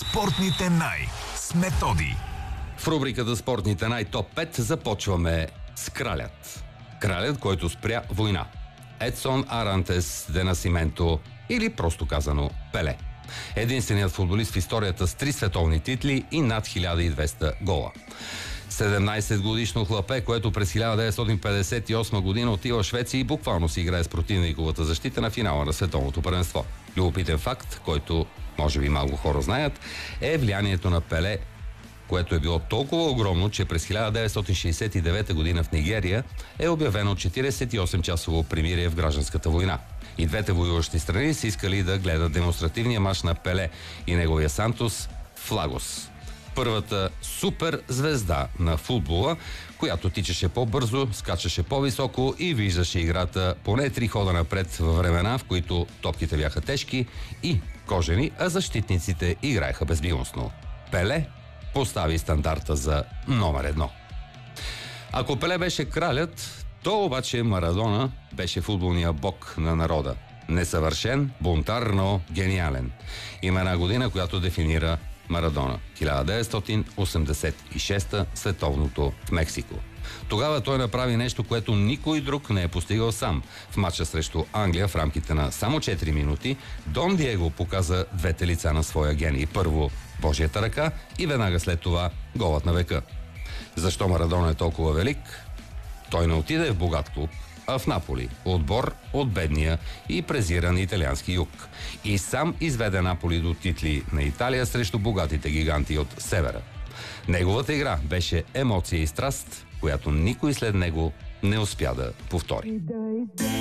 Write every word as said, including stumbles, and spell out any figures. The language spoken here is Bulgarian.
Спортните най с Методи. В рубриката Спортните най топ пет започваме с кралят. Кралят, който спря война. Едсон Арантес де Насименто, или просто казано Пеле. Единственият футболист в историята с три световни титли и над хиляда и двеста гола. седемнайсетгодишно хлапе, което през хиляда деветстотин петдесет и осма година отива в Швеция и буквално си играе с противниковата защита на финала на световното първенство. Любопитен факт, който може би малко хора знаят, е влиянието на Пеле, което е било толкова огромно, че през хиляда деветстотин шейсет и девета година в Нигерия е обявено четирийсет и осем часово примирие в гражданската война. И двете воюващи страни са искали да гледат демонстративния мач на Пеле и неговия Сантос в Лагос. Първата супер звезда на футбола, която тичаше по-бързо, скачаше по-високо и виждаше играта поне три хода напред във времена, в които топките бяха тежки и кожени, а защитниците играеха безмилостно. Пеле постави стандарта за номер едно. Ако Пеле беше кралят, то обаче Марадона беше футболния бог на народа. Несъвършен, бунтар, но гениален. Има една година, която дефинира Марадона. хиляда деветстотин осемдесет и шеста, световното в Мексико. Тогава той направи нещо, което никой друг не е постигал сам. В матча срещу Англия в рамките на само четири минути Дон Диего показа двете лица на своя гений. Първо Божията ръка и веднага след това голът на века. Защо Марадона е толкова велик? Той не отиде в богат клуб, а в Наполи, отбор от бедния и презиран италиански юг. И сам изведе Наполи до титли на Италия срещу богатите гиганти от севера. Неговата игра беше емоция и страст, която никой след него не успя да повтори.